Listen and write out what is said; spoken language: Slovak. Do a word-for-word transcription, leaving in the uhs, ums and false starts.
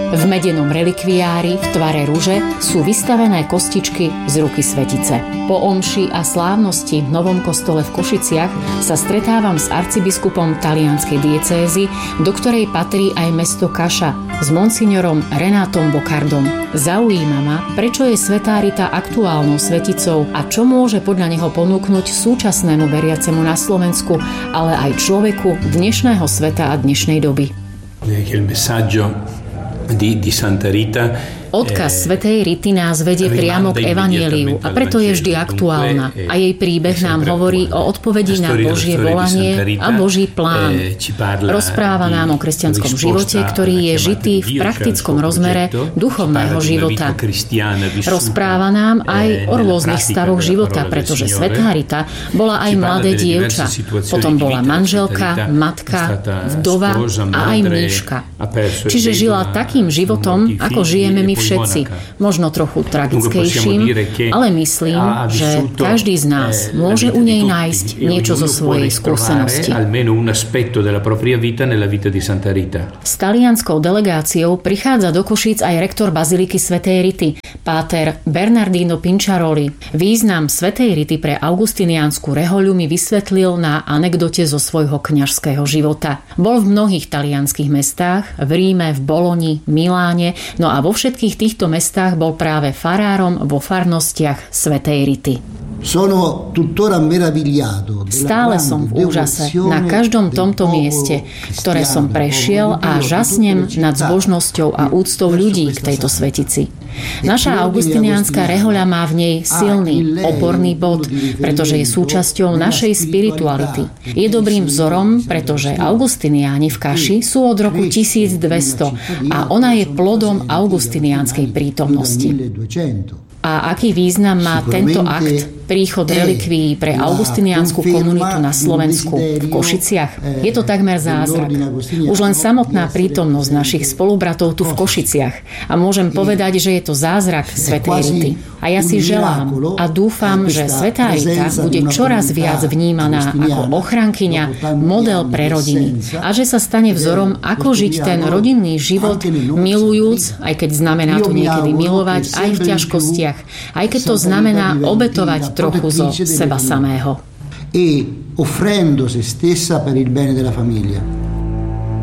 V medenom relikviári v tvare ruže sú vystavené kostičky z ruky svetice. Po omši a slávnosti v Novom kostole v Košiciach sa stretávam s arcibiskupom talianskej diecézy, do ktorej patrí aj mesto Kaša, s monsignorom Renátom Bokardom. Zaujíma ma, prečo je svätá Rita aktuálnou sveticou a čo môže podľa neho ponúknuť súčasnému veriacemu na Slovensku, ale aj človeku dnešného sveta a dnešnej doby. Di, di Santa Rita. Odkaz svätej Rity nás vedie priamo k evanjeliu a preto je vždy aktuálna. A jej príbeh nám hovorí o odpovedi na Božie volanie a Boží plán. Rozpráva nám o kresťanskom živote, ktorý je žitý v praktickom rozmere duchovného života. Rozpráva nám aj o rôznych stavoch života, pretože svätá Rita bola aj mladé dievča. Potom bola manželka, matka, vdova a aj mníška. Čiže žila takým životom, ako žijeme my všetci. Možno trochu tragickejším, ale myslím, že každý z nás môže u nej nájsť niečo zo svojej skúsenosti. S talianskou delegáciou prichádza do Košíc aj rektor baziliky svätej Rity, páter Bernardino Pinciaroli. Význam svätej Rity pre augustiniánsku rehoľu mi vysvetlil na anekdote zo svojho kňažského života. Bol v mnohých talianskych mestách, v Ríme, v Boloni, Miláne, no a vo všetkých V týchto mestách bol práve farárom vo farnostiach svätej Rity. Stále som v úžase na každom tomto mieste, ktoré som prešiel a žasnem nad zbožnosťou a úctou ľudí k tejto svetici. Naša augustiniánska rehoľa má v nej silný, oporný bod, pretože je súčasťou našej spirituality. Je dobrým vzorom, pretože augustiniáni v Kaši sú od roku tisícdvesto a ona je plodom augustiniánskej prítomnosti. A aký význam má tento akt, príchod relikvií pre augustiniánsku komunitu na Slovensku v Košiciach? Je to takmer zázrak. Už len samotná prítomnosť našich spolubratov tu v Košiciach. A môžem povedať, že je to zázrak svätej Rity. A ja si želám a dúfam, že svätá Rita bude čoraz viac vnímaná ako ochrankyňa, model pre rodiny. A že sa stane vzorom, ako žiť ten rodinný život, milujúc, aj keď znamená to niekedy milovať, aj v ťažkostiach, aj keď to znamená obetovať trochu zo seba samého. E offrendo se stessa per il bene della famiglia.